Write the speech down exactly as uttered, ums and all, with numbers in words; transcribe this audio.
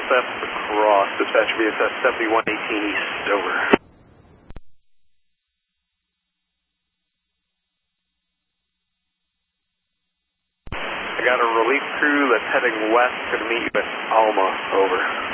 F across, dispatch V S S seventy-one eighteen East, over. I got a relief crew that's heading west, going to meet you at Alma, over.